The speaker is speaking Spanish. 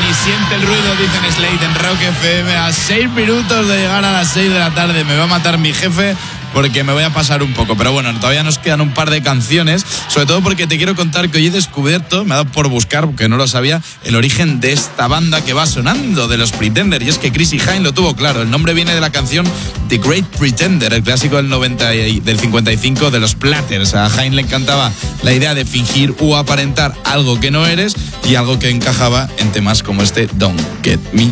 siente el ruido, dicen Slade en Rock FM. A 6 minutos de llegar a las 6 de la tarde. Me va a matar mi jefe porque me voy a pasar un poco. Pero bueno, todavía nos quedan un par de canciones, sobre todo porque te quiero contar que hoy he descubierto, me ha dado por buscar, porque no lo sabía, el origen de esta banda que va sonando, de los Pretenders. Y es que Chrissie Hynde lo tuvo claro. El nombre viene de la canción The Great Pretender, el clásico del 55 de los Platters. A Hynde le encantaba la idea de fingir o aparentar algo que no eres y algo que encajaba en temas como este Don't Get Me